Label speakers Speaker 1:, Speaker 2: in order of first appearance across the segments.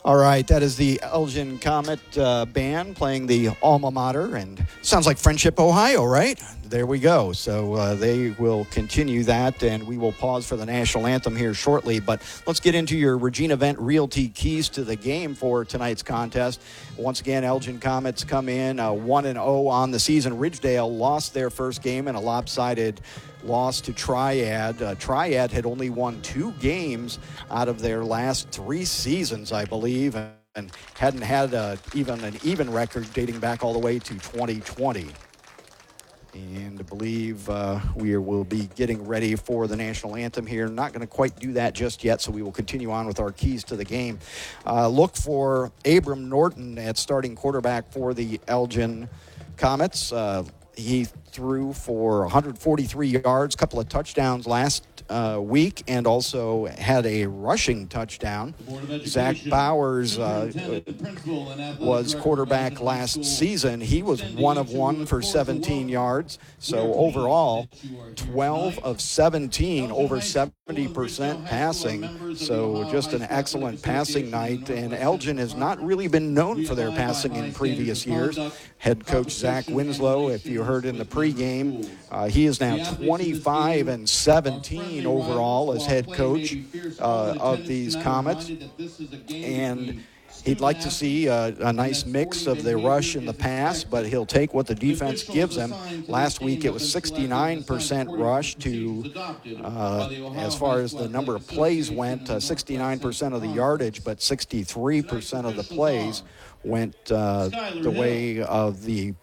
Speaker 1: All right, that is the Elgin Comet band playing the alma mater, and sounds like Friendship, Ohio, right? There we go. So they will continue that, and we will pause for the national anthem here shortly. But let's get into your Regina Vent Realty keys to the game for tonight's contest. Once again, Elgin Comets come in 1-0 on the season. Ridgedale lost their first game in a lopsided loss to Triad. Triad had only won 2 games out of their last 3 seasons, I believe, and hadn't had even an even record dating back all the way to 2020. And I believe we will be getting ready for the national anthem here. Not going to quite do that just yet, so we will continue on with our keys to the game. Look for Abram Norton at starting quarterback for the Elgin Comets. He threw for 143 yards, a couple of touchdowns last week, and also had a rushing touchdown. Zach Bowers was quarterback last season. He was 1 of 1 for 17 yards. So overall, 12 of 17, over 70% passing. So just an excellent passing night. And Elgin has not really been known for their passing in previous years. Head coach Zach Winslow, if you heard in the pregame, he is now 25 and 17 overall as head coach of these Comets. And he'd like to see a nice mix of the rush and the pass, but he'll take what the defense gives him. Last week it was 69% rush to, as far as the number of plays went, 69% of the yardage, but 63% of the plays went the way of the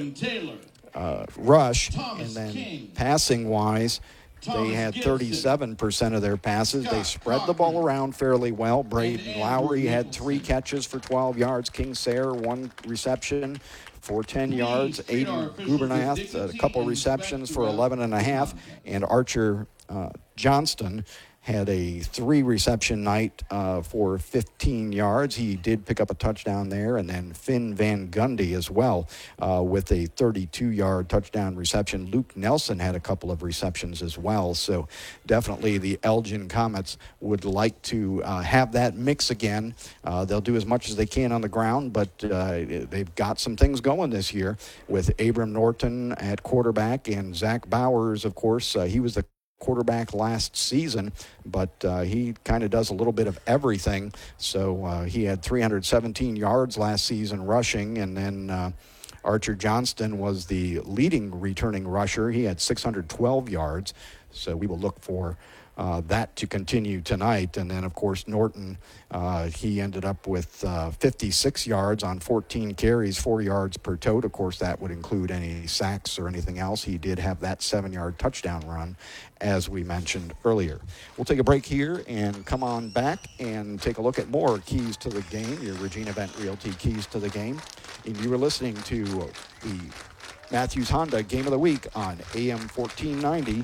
Speaker 1: rush. And then passing-wise, they had 37% of their passes. They spread the ball around fairly well. Braden Lowry had 3 catches for 12 yards. King Sayre, 1 reception for 10 yards. Aiden Gubernath, a couple receptions for 11.5. And Archer Johnston had a 3-reception night for 15 yards. He did pick up a touchdown there. And then Finn Van Gundy as well with a 32-yard touchdown reception. Luke Nelson had a couple of receptions as well. So definitely the Elgin Comets would like to have that mix again. They'll do as much as they can on the ground, but they've got some things going this year with Abram Norton at quarterback and Zach Bowers, of course. He was the quarterback last season, but he kind of does a little bit of everything. So he had 317 yards last season rushing, and then Archer Johnston was the leading returning rusher. He had 612 yards. So we will look for that to continue tonight. And then, of course, Norton, he ended up with 56 yards on 14 carries, 4 yards per tote. Of course, that would include any sacks or anything else. He did have that 7-yard touchdown run, as we mentioned earlier. We'll take a break here and come on back and take a look at more keys to the game, your Regina Vent Realty keys to the game. And you were listening to the Matthews Honda Game of the Week on AM 1490.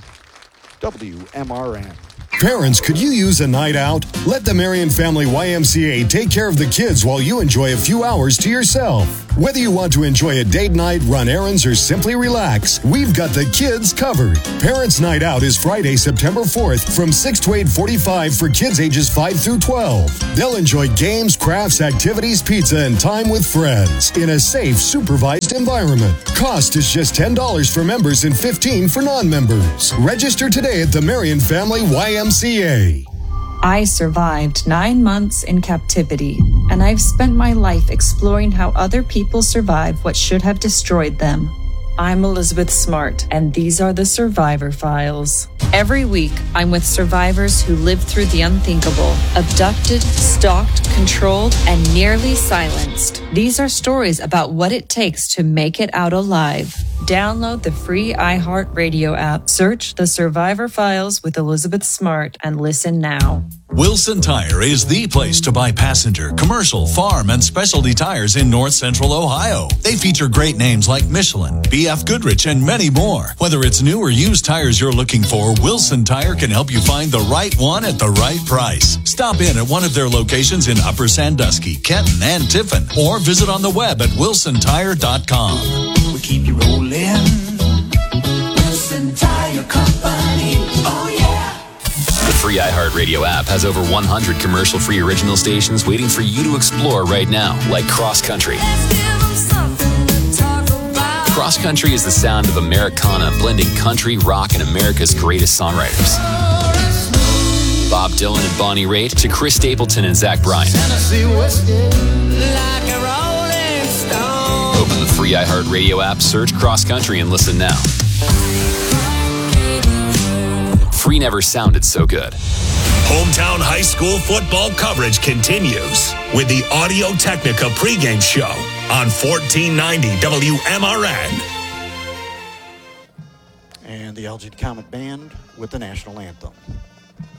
Speaker 1: WMRN.
Speaker 2: Parents, could you use a night out? Let the Marion Family YMCA take care of the kids while you enjoy a few hours to yourself. Whether you want to enjoy a date night, run errands, or simply relax, we've got the kids covered. Parents' Night Out is Friday, September 4th from 6 to 8:45 for kids ages 5 through 12. They'll enjoy games, crafts, activities, pizza, and time with friends in a safe, supervised environment. Cost is just $10 for members and $15 for non-members. Register today at the Marion Family YMCA.
Speaker 3: I survived 9 months in captivity, and I've spent my life exploring how other people survive what should have destroyed them. I'm Elizabeth Smart, and these are the Survivor Files. Every week, I'm with survivors who lived through the unthinkable, abducted, stalked, controlled, and nearly silenced. These are stories about what it takes to make it out alive. Download the free iHeartRadio app, search The Survivor Files with Elizabeth Smart, and listen now.
Speaker 4: Wilson Tire is the place to buy passenger, commercial, farm, and specialty tires in North Central Ohio. They feature great names like Michelin, BF Goodrich, and many more. Whether it's new or used tires you're looking for, Wilson Tire can help you find the right one at the right price. Stop in at one of their locations in Upper Sandusky, Kenton, and Tiffin, or visit on the web at wilsontire.com.
Speaker 5: We keep you rolling. Wilson Tire Company. Oh, yeah.
Speaker 6: The free
Speaker 5: free iHeartRadio app has over 100 commercial-free original stations waiting for you to explore right now, like Cross Country. Cross Country is the sound of Americana blending country, rock, and America's greatest songwriters. Bob Dylan and Bonnie Raitt to Chris Stapleton and Zach Bryan. Open the free iHeartRadio app, search Cross Country, and listen now. Free never sounded so good.
Speaker 6: Hometown high school football coverage continues with the Audio Technica pregame show on 1490 WMRN.
Speaker 1: And the Elgin Comet Band with the national anthem.